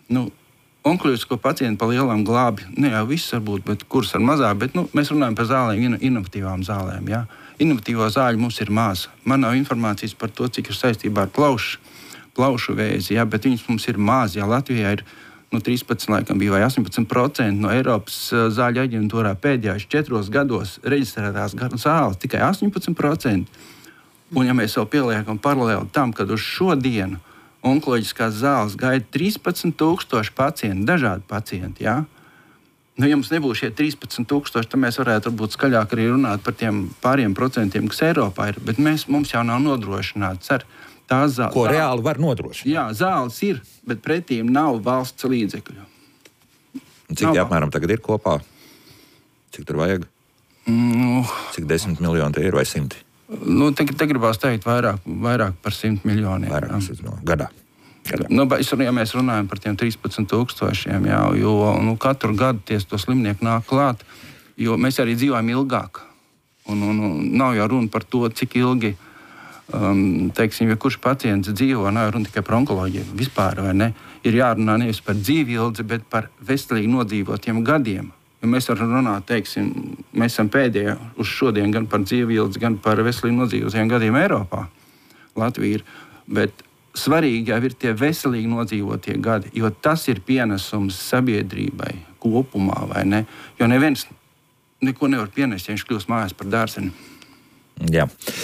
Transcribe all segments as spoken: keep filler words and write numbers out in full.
Nu, onkoloģisko pacientu pa lielām glābi, ne jau viss varbūt, bet kurus ar mazā, bet nu, mēs runājam par zālēm, inovatīvām zālēm. Ja? Inovatīvo zāļu mums ir maz. Man nav informācijas par to, cik ir saistībā ar plaušu, plaušu vēzi, ja? Bet viņas mums ir maz. Ja? Latvijā ir nu, trīspadsmit, laikam bija vai astoņpadsmit procenti no Eiropas zāļu aģentūrā pēdējos četros gados reģistrētās zāles tikai astoņpadsmit procenti. Un ja mēs vēl pieliekam paralēli tam, kad uz šodienu onkoloģiskās zāles gaida trīspadsmit tūkstoši pacientu, dažādi pacienti. Ja? Nu, ja mums nebūs šie trīspadsmit tūkstoši, tad mēs varētu varbūt skaļāk arī runāt par tiem pāriem procentiem, kas Eiropā ir. Bet mēs, mums jau nav nodrošināts ar tās zāles. Ko reāli var nodrošināt? Jā, zāles ir, bet pretīm nav valsts līdzekļu. Cik tie apmēram tagad ir kopā? Cik tur vajag? Nu, Cik desmit miljoni tie ir vai simti? Nu, te, te gribās teikt vairāk, vairāk par simt miljoniem. Vairāk no gadā. gadā. Nu, ja mēs runājam par tiem trīspadsmit tūkstošiem, jā, jo nu, katru gadu ties to slimnieku nāk klāt, jo mēs arī dzīvojam ilgāk. Un, un, un nav jau runa par to, cik ilgi, um, teiksim, ja kurš pacients dzīvo, nav runa tikai par onkoloģiju vispār, vai ne? Ir jārunā nevis par dzīvi ilgi, bet par veselīgi nodzīvotiem gadiem. Jo mēs varam runāt, teiksim, mēs esam pēdējie uz šodien gan par dzīvi ilgi, gan par veselīgi nodzīvotiem gadiem Eiropā. Latvija ir, bet svarīgi jau ir tie veselīgi nodzīvotie gadi, jo tas ir pienesums sabiedrībai kopumā, vai ne? Jo neviens neko nevar pienest, ja viņš kļūst mājās par dārseni. Jā,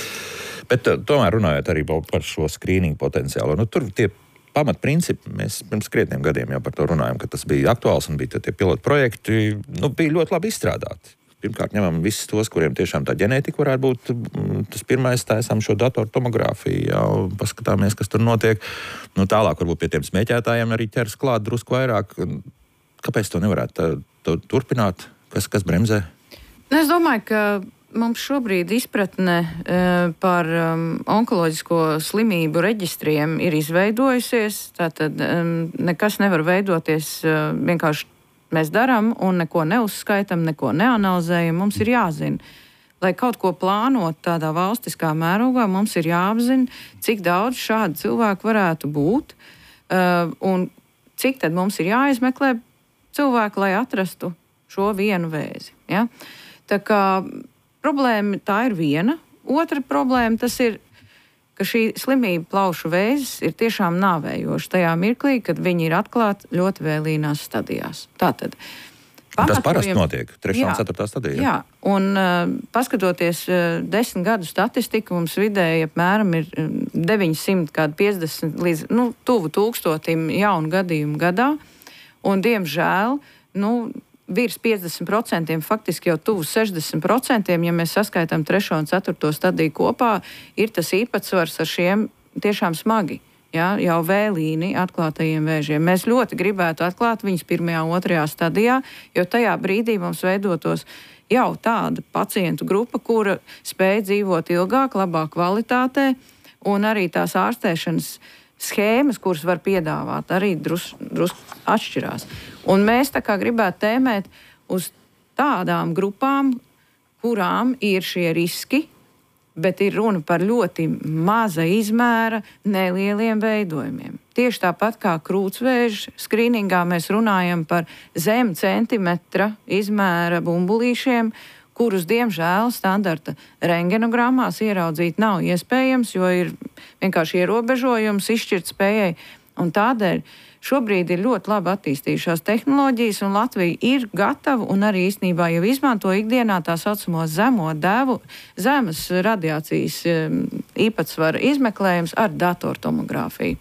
bet tomēr runājot arī par šo skrīningu potenciālu, nu tur tie pamatprincipi, mēs pirms krietniem gadiem jau par to runājam, ka tas bija aktuāls un bija tie pilotu projekti, nu, bija ļoti labi izstrādāti. Pirmkārt, ņemam visus tos, kuriem tiešām tā ģenētika varētu būt tas pirmais, taisām šo datortomogrāfiju, jau paskatāmies, kas tur notiek. Nu, tālāk varbūt pie tiem smēķētājiem arī ķers klāt drusku vairāk. Kāpēc to nevarētu tā, to turpināt? Kas, kas bremzē? Nu, es domāju, ka mums šobrīd izpratne e, par um, onkoloģisko slimību reģistriem ir izveidojusies. Tātad um, nekas nevar veidoties, uh, vienkārši mēs darām un neko neuzskaitam, neko neanalizējam. Mums ir jāzina, lai kaut ko plānot tādā valstiskā mērogā, mums ir jāapzina, cik daudz šādu cilvēku varētu būt uh, un cik tad mums ir jāizmeklē cilvēku, lai atrastu šo vienu vēzi. Ja? Tā kā problēma tā ir viena. Otra problēma tas ir, ka šī slimība plaušu vēzis ir tiešām nāvējoša tajā mirklī, kad viņi ir atklāti ļoti vēlīnās stadijās. Tātad, tas parasti notiek trešā un ceturtā stadijā. Jā, un uh, paskatoties uh, desmit gadu statistiku, mums vidēji apmēram ir deviņsimt piecdesmit līdz nu, tuvu tūkstotim jaunu gadījumu gadā, un diemžēl, nu, virs piecdesmit procenti, faktiski jau tuvu sešdesmit procenti, ja mēs saskaitām trešo un ceturto stadiju kopā, ir tas īpatsvars ar šiem tiešām smagi, ja, jau vēlīni atklātajiem vēžiem. Mēs ļoti gribētu atklāt viņus pirmajā, otrajā stadijā, jo tajā brīdī mums veidotos jau tāda pacientu grupa, kura spēj dzīvot ilgāk, labāk kvalitātē, un arī tās ārstēšanas schēmas, kuras var piedāvāt, arī drusku drus atšķirās. Un mēs tā kā gribētu tēmēt uz tādām grupām, kurām ir šie riski, bet ir runa par ļoti maza izmēra nelieliem veidojumiem. Tieši tāpat kā krūtsvēža skrīningā mēs runājam par zem centimetra izmēra bumbulīšiem, kurus, diemžēl, standarta rentgenogrammās ieraudzīt nav iespējams, jo ir vienkārši ierobežojums izšķirt spējai. Un tādēļ šobrīd ir ļoti labi attīstījušās tehnoloģijas, un Latvija ir gatava un arī īstenībā jau izmanto ikdienā tā saucamo zemo devu, zemes radiācijas īpatsvara izmeklējums ar datortomogrāfiju.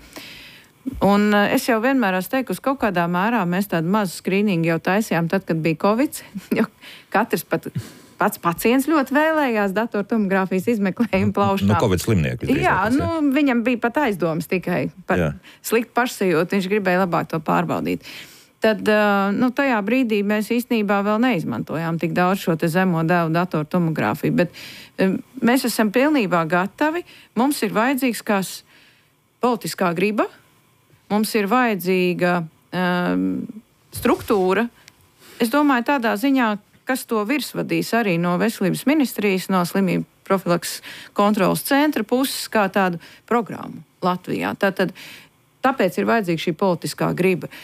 Un es jau vienmēr esmu teikusi, kaut kādā mērā mēs tādu mazu skrīningu jau taisījām tad, kad bija Covid, jo katrs pat pats pacients ļoti vēlējās datortomogrāfijas izmeklējumu plaušām. Nu, Covid slimnieki. Jā, nu, viņam bija pat aizdomas tikai par Jā. sliktu pašsajūtu, viņš gribēja labāk to pārbaudīt. Tad, nu, tajā brīdī mēs īstenībā vēl neizmantojām tik daudz šo te zemo devu datortomogrāfiju, bet mēs esam pilnībā gatavi, mums ir vajadzīgs kās politiskā griba, mums ir vajadzīga um, struktūra, es domāju tādā ziņā, kas to virsvadīs arī no Veselības ministrijas, no slimību profilakses kontrolas centra puses, kā tādu programmu Latvijā. Tātad, tāpēc ir vajadzīga šī politiskā griba.